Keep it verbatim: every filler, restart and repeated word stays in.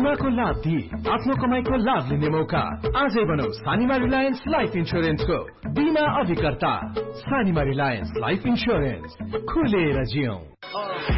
बीमाको लाभ दिई आफ्नो कमाईको लाभ लिने मौका। आजै बनौ सानिमा रिलायन्स लाइफ इन्स्योरेन्सको बीमा अधिकर्ता। सानिमा रिलायन्स लाइफ इन्स्योरेन्स, खुलेर जियौं।